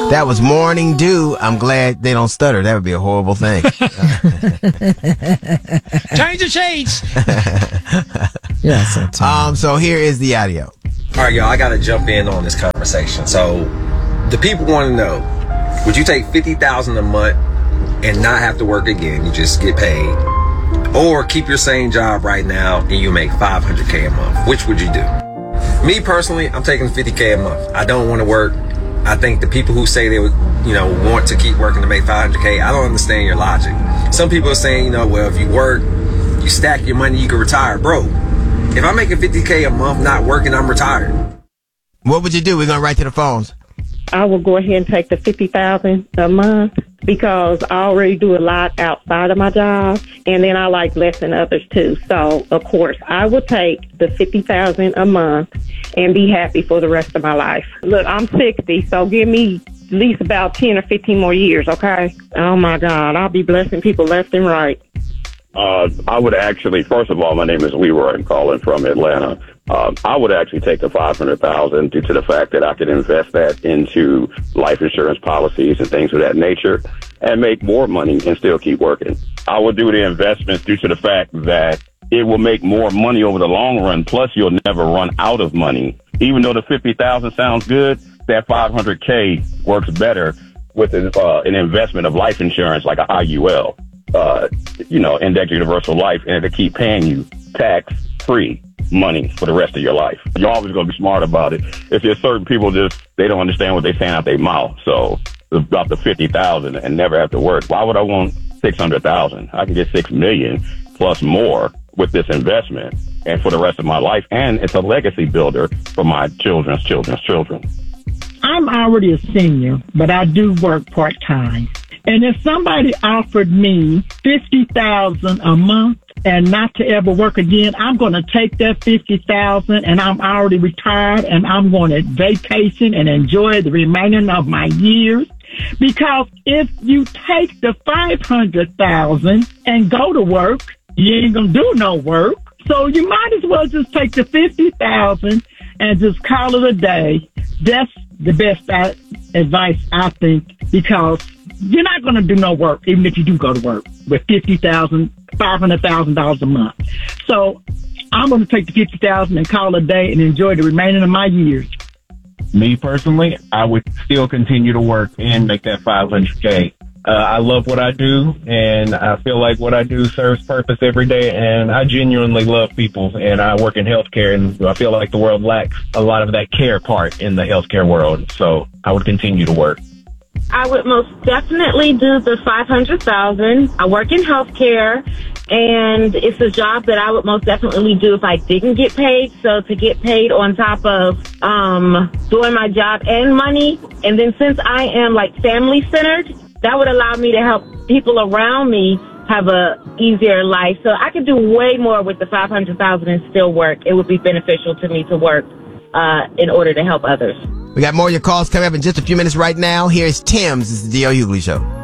That was Morning Dew. I'm glad they don't stutter. That would be a horrible thing. Change the shades. Yes. So here is the audio. All right, y'all, I got to jump in on this conversation. So the people want to know, would you take $50,000 a month and not have to work again? You just get paid. Or keep your same job right now and you make $500K a month. Which would you do? Me personally, I'm taking $50K a month. I don't want to work. I think the people who say they would, want to keep working to make $500K, I don't understand your logic. Some people are saying, well, if you work, you stack your money, you can retire. Bro, if I'm making $50K a month not working, I'm retired. What would you do? We're going right to the phones. I will go ahead and take the $50,000 a month because I already do a lot outside of my job, and then I like less than others too. So, of course, I will take the $50,000 a month and be happy for the rest of my life. Look, I'm 60, so give me at least about 10 or 15 more years, okay? Oh, my God, I'll be blessing people left and right. I would actually, first of all, my name is Leroy. I'm calling from Atlanta. I would actually take the $500,000 due to the fact that I could invest that into life insurance policies and things of that nature and make more money and still keep working. I would do the investments due to the fact that it will make more money over the long run. Plus, you'll never run out of money. Even though the $50,000 sounds good, that $500K works better with an investment of life insurance like a IUL. Index universal life, and to keep paying you tax-free money for the rest of your life. You're always going to be smart about it. If there's certain people they don't understand what they're saying out their mouth. So about the $50,000 and never have to work. Why would I want $600,000? I can get $6 million plus more with this investment and for the rest of my life. And it's a legacy builder for my children's children's children. I'm already a senior, but I do work part-time. And if somebody offered me $50,000 a month and not to ever work again, I'm going to take that $50,000 and I'm already retired and I'm going to vacation and enjoy the remaining of my years. Because if you take the $500,000 and go to work, you ain't going to do no work. So you might as well just take the $50,000 and just call it a day. That's the best advice, I think, because you're not going to do no work, even if you do go to work with $500,000 a month. So I'm going to take the $50,000 and call it a day and enjoy the remaining of my years. Me personally, I would still continue to work and make that $500K. I love what I do, and I feel like what I do serves purpose every day, and I genuinely love people, and I work in healthcare, and I feel like the world lacks a lot of that care part in the healthcare world, so I would continue to work. I would most definitely do the $500,000. I work in healthcare, and it's a job that I would most definitely do if I didn't get paid. So to get paid on top of doing my job and money, and then since I am family-centered, that would allow me to help people around me have a easier life. So I could do way more with the $500,000 and still work. It would be beneficial to me to work in order to help others. We got more of your calls coming up in just a few minutes right now. Here's Tim's. This is the D.L. Hughley Show.